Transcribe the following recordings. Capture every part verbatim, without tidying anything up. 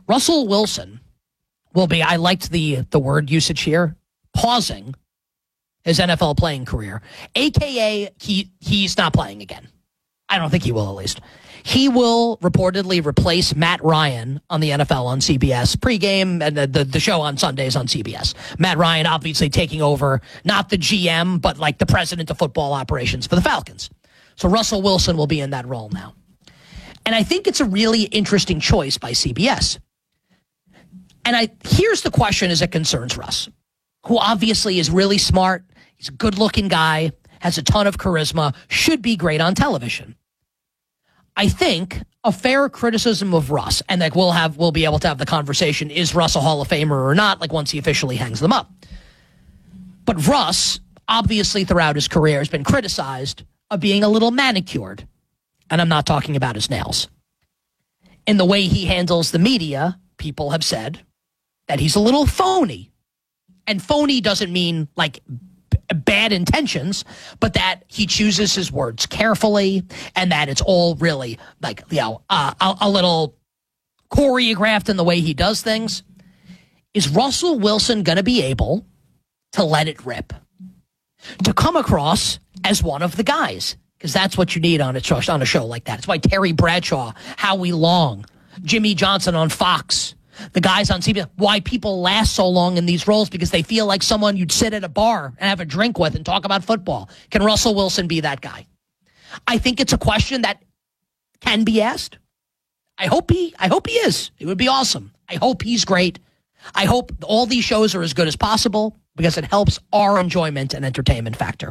Russell Wilson will be, I liked the, the word usage here, pausing his N F L playing career, a k a he he's not playing again. I don't think he will, at least. He will reportedly replace Matt Ryan on the N F L on C B S pregame, and the, the, the show on Sundays on C B S. Matt Ryan obviously taking over, not the G M, but like the president of football operations for the Falcons. So Russell Wilson will be in that role now. And I think it's a really interesting choice by C B S. And I here's the question as it concerns Russ, who obviously is really smart. He's a good-looking guy, has a ton of charisma, should be great on television. I think a fair criticism of Russ, and like we'll have we'll be able to have the conversation, is Russ a Hall of Famer or not, like once he officially hangs them up. But Russ, obviously throughout his career, has been criticized of being a little manicured. And I'm not talking about his nails. In the way he handles the media, people have said that he's a little phony. And phony doesn't mean like bad intentions, but that he chooses his words carefully and that it's all really like, you know, uh, a, a little choreographed in the way he does things. Is Russell Wilson going to be able to let it rip? To come across as one of the guys? Because that's what you need on a, show, on a show like that. It's why Terry Bradshaw, Howie Long, Jimmy Johnson on Fox, the guys on C B S, why people last so long in these roles, because they feel like someone you'd sit at a bar and have a drink with and talk about football. Can Russell Wilson be that guy? I think it's a question that can be asked. I hope he, I hope he is. It would be awesome. I hope he's great. I hope all these shows are as good as possible because it helps our enjoyment and entertainment factor.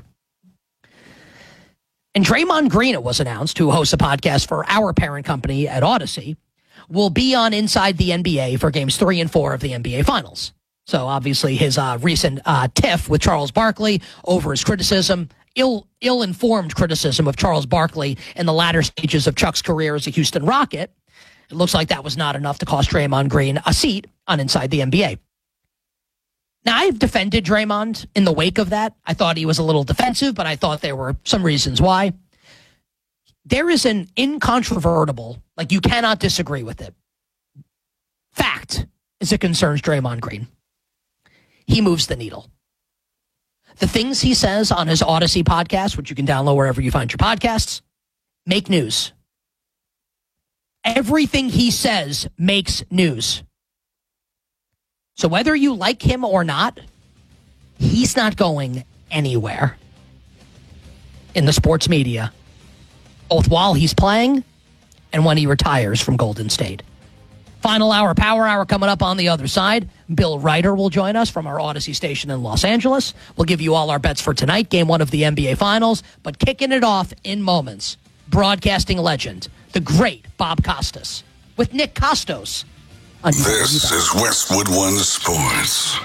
And Draymond Green, it was announced, who hosts a podcast for our parent company at Odyssey, will be on Inside the N B A for games three and four of the N B A Finals. So obviously his uh, recent uh, tiff with Charles Barkley over his criticism, ill, ill-informed criticism of Charles Barkley in the latter stages of Chuck's career as a Houston Rocket, it looks like that was not enough to cost Draymond Green a seat on Inside the N B A. Now, I've defended Draymond in the wake of that. I thought he was a little defensive, but I thought there were some reasons why. There is an incontrovertible, like you cannot disagree with it, fact as it concerns Draymond Green. He moves the needle. The things he says on his Odyssey podcast, which you can download wherever you find your podcasts, make news. Everything he says makes news. So whether you like him or not, he's not going anywhere in the sports media, both while he's playing and when he retires from Golden State. Final hour, power hour coming up on the other side. Bill Ryder will join us from our Odyssey station in Los Angeles. We'll give you all our bets for tonight, game one of the N B A Finals. But kicking it off in moments, broadcasting legend, the great Bob Costas, with Nick Costos. This is Westwood One Sports.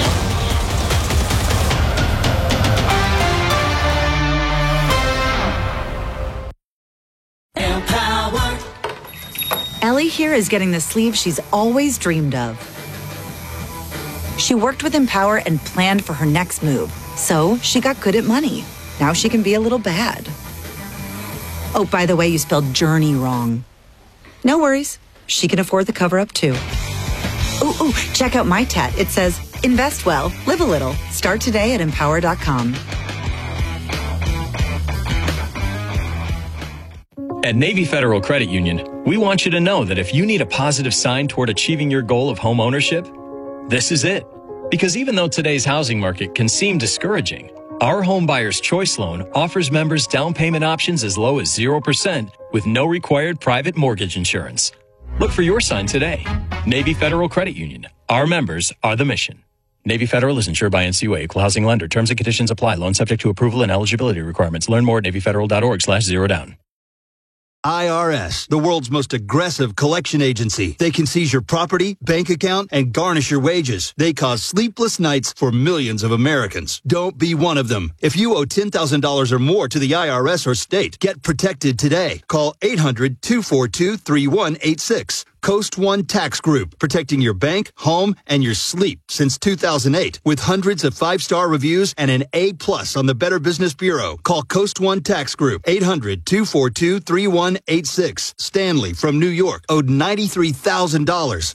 Empower. Ellie here is getting the sleeve she's always dreamed of. She worked with Empower and planned for her next move, so she got good at money. Now she can be a little bad. Oh, by the way, you spelled journey wrong. No worries. She can afford the cover-up, too. Ooh, ooh, check out my tat. It says, invest well, live a little. Start today at empower dot com. At Navy Federal Credit Union, we want you to know that if you need a positive sign toward achieving your goal of home ownership, this is it. Because even though today's housing market can seem discouraging, our Home Buyer's Choice Loan offers members down payment options as low as zero percent with no required private mortgage insurance. Look for your sign today. Navy Federal Credit Union. Our members are the mission. Navy Federal is insured by N C U A, Equal Housing Lender. Terms and conditions apply. Loan subject to approval and eligibility requirements. Learn more at navy federal dot org slash zero down. I R S, the world's most aggressive collection agency. They can seize your property, bank account, and garnish your wages. They cause sleepless nights for millions of Americans. Don't be one of them. If you owe ten thousand dollars or more to the I R S or state, get protected today. Call eight hundred, two four two, three one eight six. Coast One Tax Group, protecting your bank, home, and your sleep since two thousand eight. With hundreds of five-star reviews and an A plus on the Better Business Bureau. Call Coast One Tax Group, eight hundred, two four two, three one eight six. Stanley from New York owed ninety-three thousand dollars.